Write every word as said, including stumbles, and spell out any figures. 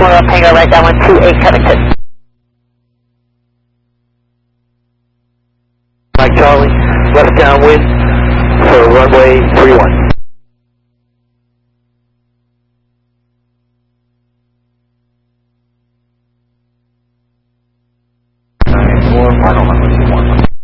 One up, hangar right downwind two eight Covington. Mike Charlie, left downwind for runway three one. Nine four, final number two one.